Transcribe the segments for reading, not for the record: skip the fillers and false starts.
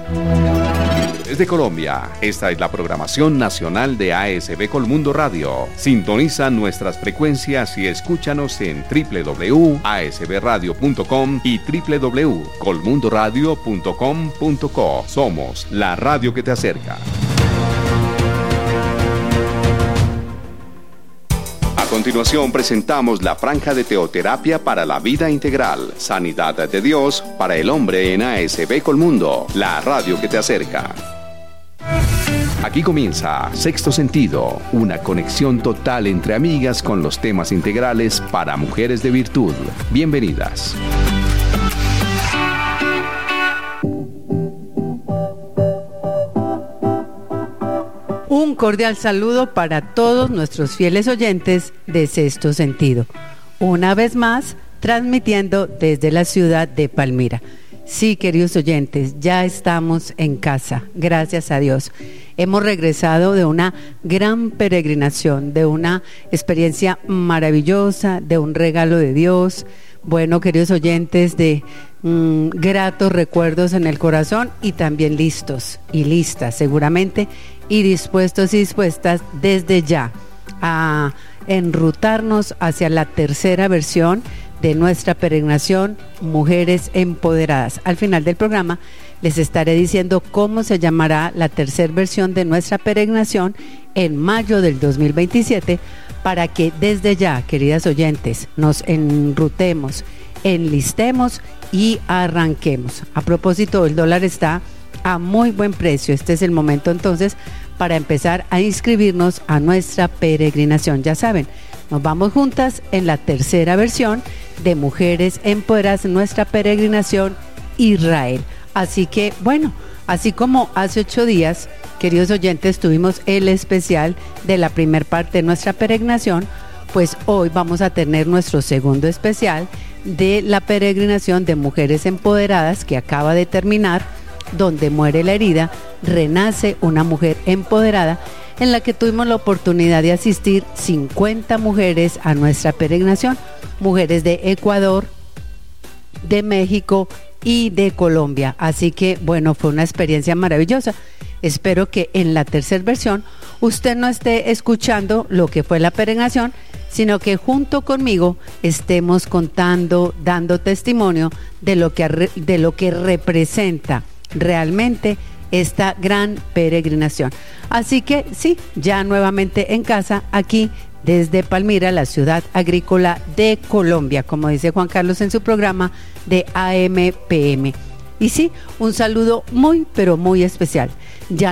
Desde Colombia, esta es la programación nacional de ASB Colmundo Radio. Sintoniza nuestras frecuencias y escúchanos en www.asbradio.com y www.colmundoradio.com.co. Somos la radio que te acerca. A continuación presentamos la franja de teoterapia para la vida integral, sanidad de Dios para el hombre en ASB Colmundo, la radio que te acerca. Aquí comienza Sexto Sentido, una conexión total entre amigas con los temas integrales para mujeres de virtud. Bienvenidas. Un cordial saludo para todos nuestros fieles oyentes de Sexto Sentido. Una vez más, transmitiendo desde la ciudad de Palmira. Sí, queridos oyentes, ya estamos en casa, gracias a Dios. Hemos regresado de una gran peregrinación, de una experiencia maravillosa, de un regalo de Dios. Bueno, queridos oyentes, de gratos recuerdos en el corazón y también listos y listas seguramente y dispuestos y dispuestas desde ya a enrutarnos hacia la tercera versión de nuestra peregrinación Mujeres Empoderadas. Al final del programa les estaré diciendo cómo se llamará la tercera versión de nuestra peregrinación en mayo del 2027 para que desde ya, queridas oyentes, nos enrutemos, enlistemos y arranquemos. A propósito, el dólar está a muy buen precio. Este es el momento entonces para empezar a inscribirnos a nuestra peregrinación. Ya saben, nos vamos juntas en la tercera versión de Mujeres Empoderadas en nuestra peregrinación Israel. Así que, bueno, así como hace 8 días, queridos oyentes, tuvimos el especial de la primer parte de nuestra peregrinación, pues hoy vamos a tener nuestro segundo especial de la peregrinación de Mujeres Empoderadas que acaba de terminar, donde muere la herida, renace una mujer empoderada, en la que tuvimos la oportunidad de asistir 50 mujeres a nuestra peregrinación, mujeres de Ecuador, de México y de Colombia. Así que, bueno, fue una experiencia maravillosa. Espero que en la tercera versión usted no esté escuchando lo que fue la peregrinación, sino que junto conmigo estemos contando, dando testimonio de lo que representa realmente esta gran peregrinación. Así que sí, ya nuevamente en casa, aquí desde Palmira, la ciudad agrícola de Colombia, como dice Juan Carlos en su programa de AMPM. Y sí, un saludo muy, pero muy especial, ya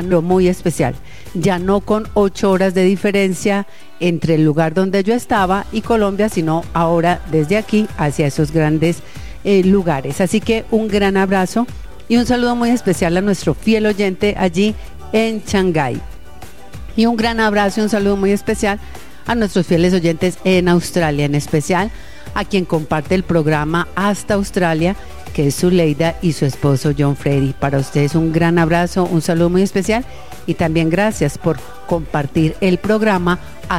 no con 8 horas de diferencia entre el lugar donde yo estaba y Colombia, sino ahora desde aquí hacia esos grandes lugares. Así que un gran abrazo y un saludo muy especial a nuestro fiel oyente allí en Shanghái. Y un gran abrazo y un saludo muy especial a nuestros fieles oyentes en Australia, en especial a quien comparte el programa hasta Australia, que es Zuleida y su esposo John Freddy. Para ustedes un gran abrazo, un saludo muy especial y también gracias por compartir el programa